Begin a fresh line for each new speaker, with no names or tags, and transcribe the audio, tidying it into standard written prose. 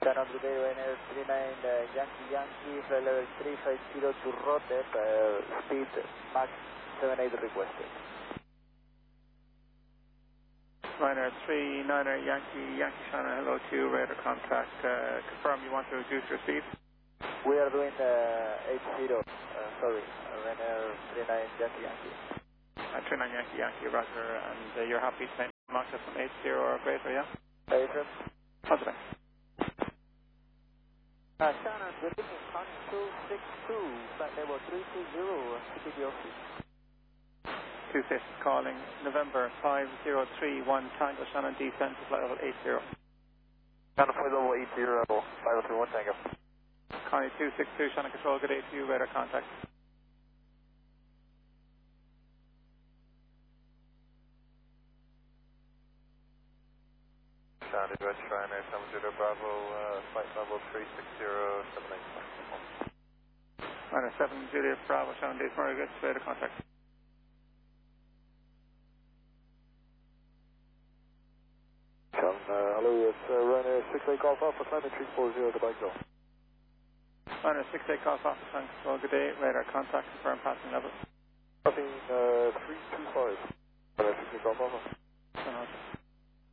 Shannon today, Ryanair 39 Yankee, flight level 350 to Rotep, speed max 78 requested.
Ryanair 39 Yankee Shannon, hello to you, radar contact, confirm you want to reduce your speed?
We are doing 80, sorry, Ryanair 39 Yankee.
39 Yankee, roger, and you're happy to make Mach from 80 or greater, yeah?
Later.
Positive.
Shannon, good evening, Con 262, flight level 320, CPDOC.
26 calling November 5031 Tango, Shannon descent to flight level 80.
Shannon, flight level 80, flight level 31 Tango.
Connie 262, Shannon control, good day to you, radar contact.
Shannon, West Ryanair 70 Bravo, flight level 360, 79.
Ryanair 7 Juliet Bravo, Shannon Days Murray, good, radar contact.
Shannon, hello, it's Ryanair 68 Golf Alpha, climbing 340 to Bango.
Ryanair 68 Golf Alpha, Shannon control, good day, radar contact, confirm passing level.
Passing 325, Ryanair 68 Golf Alpha.